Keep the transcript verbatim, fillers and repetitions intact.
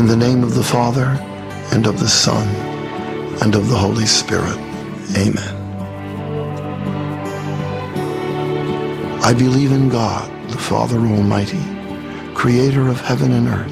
In the name of the Father, and of the Son, and of the Holy Spirit. Amen. I believe in God, the Father Almighty, creator of heaven and earth,